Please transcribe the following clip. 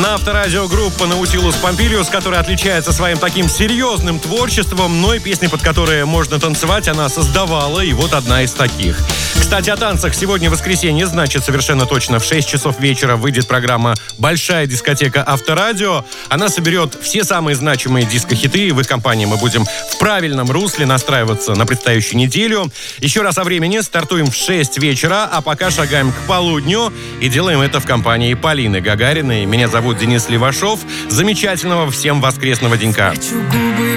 На Авторадио группа Nautilus Pompilius, которая отличается своим таким серьезным творчеством, но и песни, под которые можно танцевать, она создавала, и вот одна из таких. Кстати, о танцах. Сегодня воскресенье, значит, совершенно точно в 6 часов вечера выйдет программа «Большая дискотека Авторадио». Она соберет все самые значимые диско-хиты, и в их компании мы будем в правильном русле настраиваться на предстоящую неделю. Еще раз о времени. Стартуем в 6 вечера, а пока шагаем к полудню и делаем это в компании Полины Гагариной. Меня зовут Денис Левашов. Замечательного всем воскресного денька.